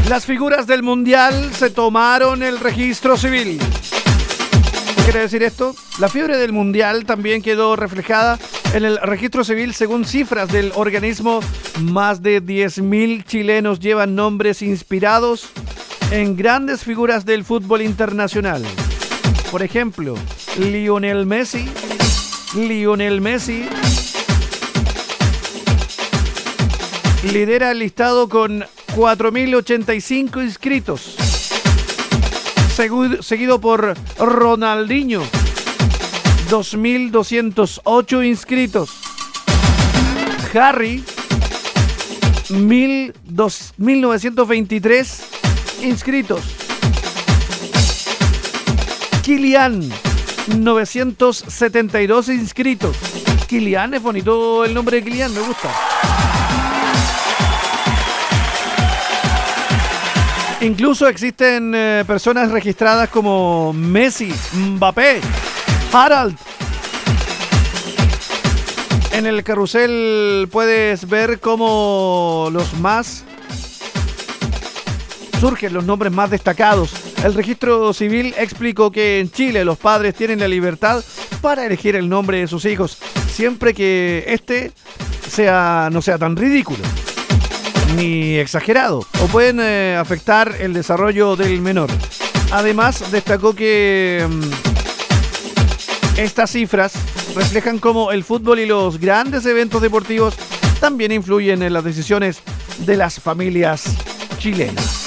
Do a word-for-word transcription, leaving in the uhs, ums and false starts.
Las figuras del Mundial se tomaron el registro civil. ¿Qué quiere decir esto? La fiebre del Mundial también quedó reflejada en el registro civil. Según cifras del organismo, más de diez mil chilenos llevan nombres inspirados en grandes figuras del fútbol internacional. Por ejemplo, Lionel Messi, Lionel Messi lidera el listado con cuatro mil ochenta y cinco inscritos, seguido por Ronaldinho, dos mil doscientos ocho inscritos, Harry, mil novecientos veintitrés inscritos, Kylian, novecientos setenta y dos inscritos. Kylian, es bonito el nombre de Kylian, me gusta. Incluso existen eh, personas registradas como Messi, Mbappé, Harald. En el carrusel puedes ver cómo los más surgen los nombres más destacados. El registro civil explicó que en Chile los padres tienen la libertad para elegir el nombre de sus hijos, siempre que este sea, no sea tan ridículo ni exagerado, o pueden eh, afectar el desarrollo del menor. Además, destacó que um, estas cifras reflejan cómo el fútbol y los grandes eventos deportivos también influyen en las decisiones de las familias chilenas.